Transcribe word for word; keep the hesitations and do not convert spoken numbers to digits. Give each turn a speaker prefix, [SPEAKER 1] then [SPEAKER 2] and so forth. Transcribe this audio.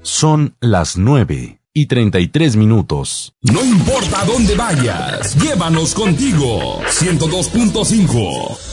[SPEAKER 1] Son las nueve y treinta y tres minutos.
[SPEAKER 2] No importa dónde vayas, llévanos contigo. ciento dos punto cinco